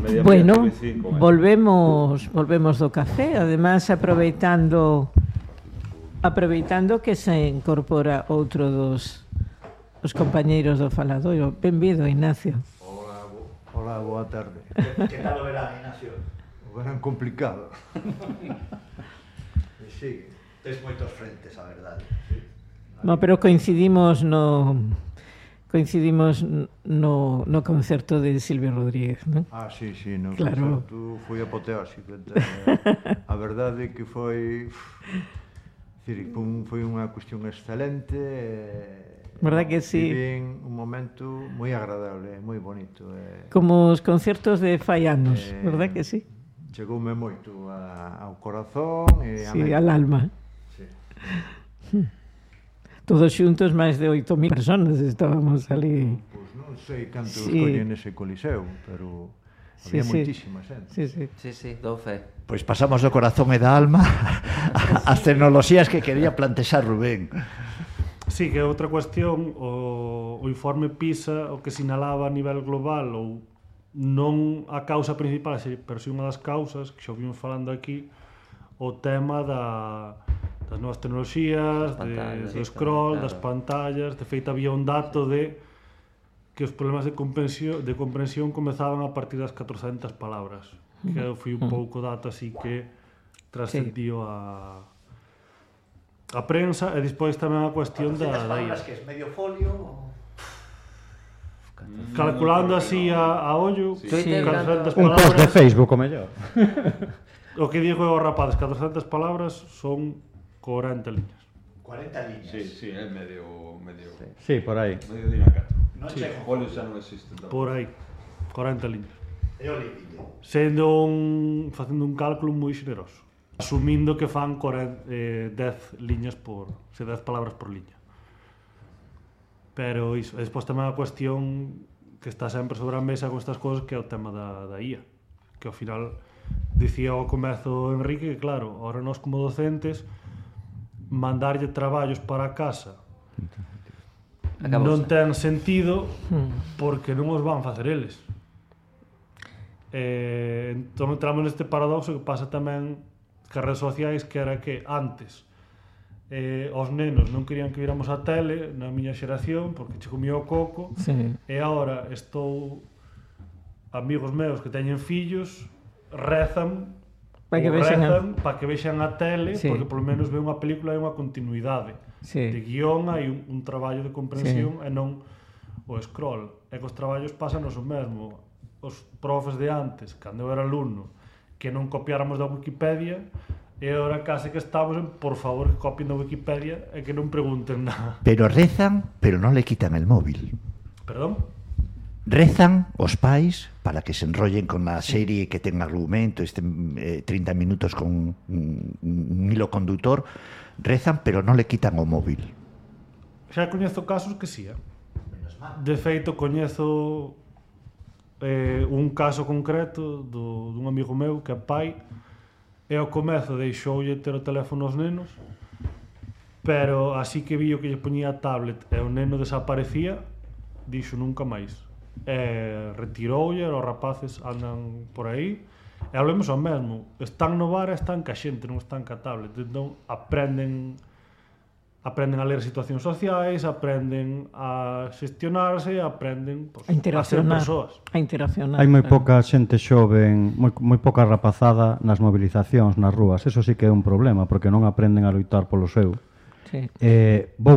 Bueno, volvemos do café, además aproveitando que se incorpora outro dos compañeiros do faladoiro. Benvido, Ignacio. Hola, boa tarde. Que tal o verán, Ignacio? O verán complicado. Sí, tes moitos frentes, a verdade. No, pero coincidimos no concerto de Silvio Rodríguez, non? Ah, sí, no claro. concerto foi apoteósico. A verdade é que foi unha cuestión excelente. Verdad que sí? Vivín un momento moi agradable, moi bonito. Como os concertos de fai anos, verdad que sí? Chegoume moito ao corazón e al alma. Sí. Todos xuntos máis de 8.000 personas estábamos ali. Pois non sei cantos collen ese coliseo, pero había moitísima xente. Sí, 12. Pois pasamos do corazón e da alma ás tecnoloxías que quería plantexar Rubén. Sí, que é outra cuestión, o informe PISA o que sinalaba a nivel global, ou non a causa principal, pero si unha das causas, que xa vimos falando aquí, o tema das novas tecnoloxías, do scroll, das pantallas. De feito, había un dato de que os problemas de comprensión comezaban a partir das 400 palabras, que foi un pouco dato así que trascendió a prensa. E despois tamén a cuestión da IA. Que es medio folio? Calculando así a ollo, 400 un post de palabras. Facebook, o mellor. O que digo aos rapazes, 400 palabras son 40 liñas. 40 liñas. Sí, é medio... Sí, por aí. Medio día 4. Non chego. Folio xa non existe. Por aí, 40 liñas. É o límite. Facendo un cálculo moi xeneroso. Asumindo que fan 10 liñas 10 palabras por liña. Pero iso, despois tamén a cuestión que está sempre sobre a mesa con estas cousas, que é o tema da IA, que ao final dicía ao comezo Enrique que claro, ahora nós como docentes mandarlle traballos para casa non ten sentido porque non os van facer eles. Entón entramos neste paradoxo que pasa tamén que as redes sociais, que era que antes os nenos non querían que viramos a tele na miña xeración porque che comía o coco, e agora amigos meus que teñen fillos rezan para que vexan a tele, porque polo menos ve unha película e unha continuidade de guión, hai un traballo de comprensión e non o scroll. E que os traballos pasan o mesmo. Os profes de antes, cando eu era alumno, que non copiáramos da Wikipedia, e agora case que estamos en por favor que copien da Wikipedia e que non pregunten nada. Pero rezan, pero non le quitan el móvil. Perdón? Rezan os pais para que se enrollen con a serie que ten argumento, 30 minutos con un hilo conductor. Rezan, pero non le quitan o móvil. Xa coñezo casos que sí, De feito, coñezo un caso concreto dun amigo meu que é pai, e ao comezo deixoulle ter o teléfono aos nenos, pero así que vi o que lle poñía a tablet e o neno desaparecía, dixo nunca máis. Retiroulle, os rapaces andan por aí, e hablemos ao mesmo, están no bar e están ca xente, non están ca tablet, entón aprenden a ler situacións sociais, aprenden a xestionarse, aprenden a ser persoas. A interaccionar. Hai moi pouca xente xoven, moi pouca rapazada nas movilizacións, nas rúas. Eso sí que é un problema, porque non aprenden a loitar polo seu. Vou